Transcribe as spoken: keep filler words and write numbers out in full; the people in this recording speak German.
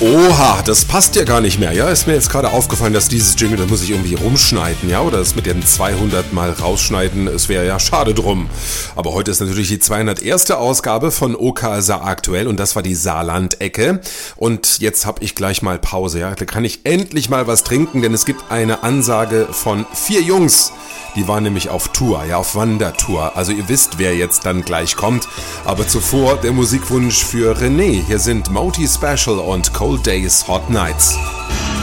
Oha, das passt ja gar nicht mehr, ja? Ist mir jetzt gerade aufgefallen, dass dieses Jingle, das muss ich irgendwie rumschneiden, ja? Oder das mit dem zweihundert Mal rausschneiden, es wäre ja schade drum. Aber heute ist natürlich die zweihunderterste Ausgabe von O K S A aktuell und das war die Saarland-Ecke. Und jetzt habe ich gleich mal Pause, ja? Da kann ich endlich mal was trinken, denn es gibt eine Ansage von vier Jungs. Die waren nämlich auf Tour, ja, auf Wandertour. Also ihr wisst, wer jetzt dann gleich kommt. Aber zuvor der Musikwunsch für René. Hier sind Moti Special und Cold Days, Hot Nights.